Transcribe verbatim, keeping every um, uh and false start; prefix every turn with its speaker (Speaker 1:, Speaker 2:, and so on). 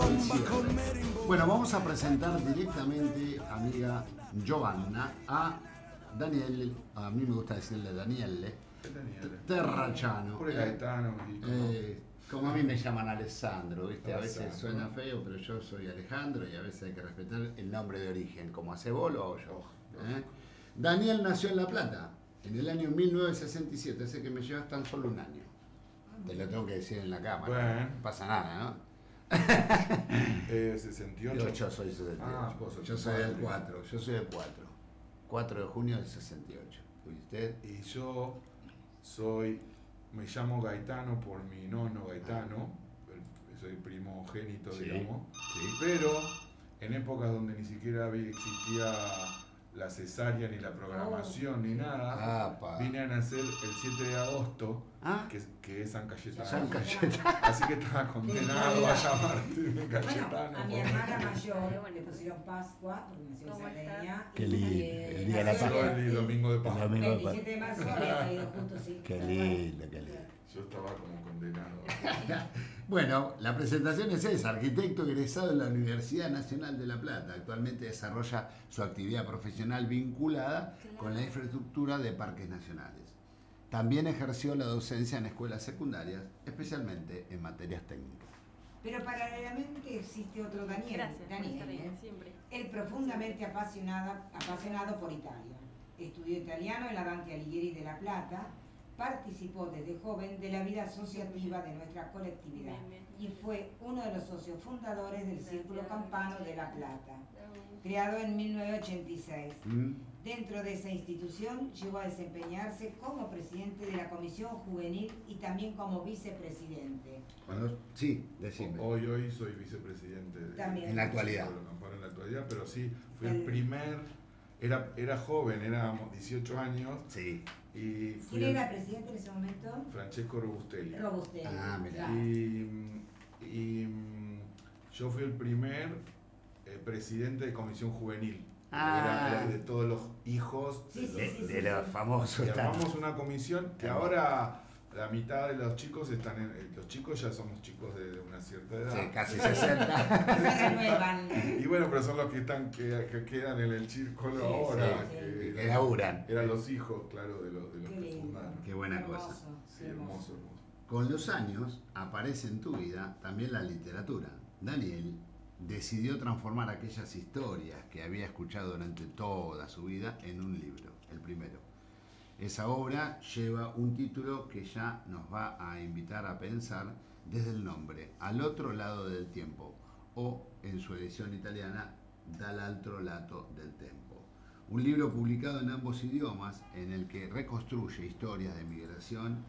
Speaker 1: Bueno, vamos a presentar directamente, amiga Giovanna, a Daniel, a mí me gusta decirle Daniele, Terracciano.
Speaker 2: Pure Gaetano.
Speaker 1: Eh, como a mí me llaman Alessandro, ¿viste? A veces suena feo, pero yo soy Alejandro y a veces hay que respetar el nombre de origen, como hace vos lo hago yo. ¿eh? Daniel nació en La Plata en el año mil novecientos sesenta y siete, así que me llevas tan solo un año. Te lo tengo que decir en la cámara,
Speaker 2: bueno.
Speaker 1: No pasa nada, ¿no?
Speaker 2: eh, sesenta y ocho.
Speaker 1: Yo, yo soy sesenta y ocho.
Speaker 2: Ah,
Speaker 1: yo soy del cuatro, yo soy del cuatro. cuatro de junio del sesenta y ocho. ¿Y usted?
Speaker 2: Y yo soy, me llamo Gaetano por mi nono Gaetano, el, soy primogénito, sí, digamos,
Speaker 1: sí.
Speaker 2: Pero en épocas donde ni siquiera había, existía la cesárea ni la programación oh. ni nada,
Speaker 1: Apa.
Speaker 2: vine a nacer el siete de agosto,
Speaker 1: ¿Ah?
Speaker 2: que, que es San Cayetano.
Speaker 1: San Cayetano.
Speaker 2: Así que estaba condenado a llamarme Cayetano.
Speaker 3: Bueno, a mi hermana mayor le pusieron Pascua, porque nació en Sardeña.
Speaker 1: Qué lindo,
Speaker 3: eh,
Speaker 1: el día de la
Speaker 2: Pascua. El domingo de Pascua.
Speaker 3: El veintisiete de marzo había caído justo, sí.
Speaker 1: Qué lindo, qué lindo.
Speaker 2: Yo estaba como condenado.
Speaker 1: Bueno, la presentación es esa, arquitecto egresado en la Universidad Nacional de La Plata. Actualmente desarrolla su actividad profesional vinculada claro. con la infraestructura de parques nacionales. También ejerció la docencia en escuelas secundarias, especialmente en materias técnicas.
Speaker 3: Pero paralelamente existe otro Daniel.
Speaker 4: Gracias,
Speaker 3: Daniel,
Speaker 4: ahí,
Speaker 3: ¿eh?
Speaker 4: siempre.
Speaker 3: Él profundamente apasionado, apasionado por Italia. Estudió italiano en la Dante Alighieri de La Plata. Participó desde joven de la vida asociativa de nuestra colectividad y fue uno de los socios fundadores del Círculo Campano de La Plata, creado en mil novecientos ochenta y seis. Dentro de esa institución llegó a desempeñarse como presidente de la Comisión Juvenil y también como vicepresidente.
Speaker 1: Bueno, sí, decime.
Speaker 2: Hoy, hoy soy vicepresidente de,
Speaker 3: también.
Speaker 1: En la actualidad.
Speaker 2: En la actualidad, pero sí, fui el, el primer... Era, era joven, éramos dieciocho años.
Speaker 1: Sí.
Speaker 2: Y fui
Speaker 3: ¿Quién era presidente en ese momento?
Speaker 2: Francesco Robustelli.
Speaker 3: Robustelli.
Speaker 1: Ah, mira.
Speaker 2: Y, y yo fui el primer eh, presidente de comisión juvenil.
Speaker 1: Ah.
Speaker 2: Era, era de todos los hijos
Speaker 3: sí,
Speaker 2: de,
Speaker 3: sí,
Speaker 2: los,
Speaker 3: sí,
Speaker 1: de
Speaker 3: sí,
Speaker 1: los
Speaker 3: sí.
Speaker 1: famosos.
Speaker 2: Llamamos una comisión que ahora la mitad de los chicos están en, los chicos ya somos chicos de, de una cierta edad.
Speaker 1: Sí, casi sesenta.
Speaker 2: Y bueno, pero son los que están que, que quedan en el círculo sí, ahora.
Speaker 1: Sí, sí. Que, que laburan.
Speaker 2: Eran los hijos, claro, de los, de los que
Speaker 3: lindo.
Speaker 2: fundaron.
Speaker 1: Qué buena
Speaker 3: hermoso,
Speaker 1: cosa.
Speaker 2: Sí, hermoso, hermoso.
Speaker 1: Con los años aparece en tu vida también la literatura. Daniel decidió transformar aquellas historias que había escuchado durante toda su vida en un libro, el primero. Esa obra lleva un título que ya nos va a invitar a pensar desde el nombre, Al otro lado del tiempo, o en su edición italiana, Dall'altro lato del tempo. Un libro publicado en ambos idiomas en el que reconstruye historias de migración